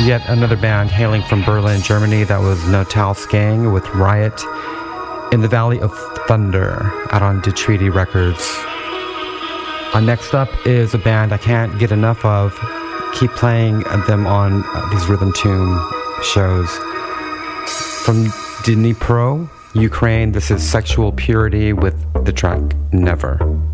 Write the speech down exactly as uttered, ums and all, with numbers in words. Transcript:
yet another band hailing from Berlin, Germany. That was Notalsgang with Riot in the Valley of Thunder out on Detreaty Records. Uh, next up is a band I can't get enough of. Keep playing them on uh, these Rhythm Tune shows. From Dnipro, Ukraine, this is Sexual Purity with the track Never.